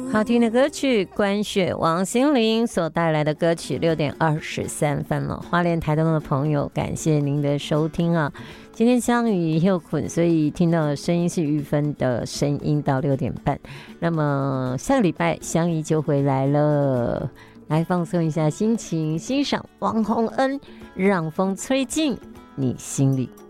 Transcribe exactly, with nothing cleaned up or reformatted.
好听的歌曲，关雪王心凌所带来的歌曲，六点二十三分了。花莲台东的朋友，感谢您的收听啊！今天香雨又困，所以听到的声音是玉芬的声音到六点半。那么下个礼拜香雨就回来了，来放松一下心情，欣赏王洪恩《让风吹进你心里》。